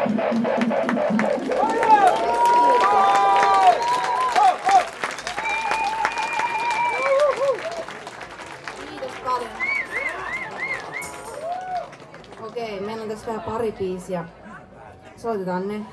Kiitos paljon. Okei, meillä on tässä vielä pari biisiä. Soitetaan ne.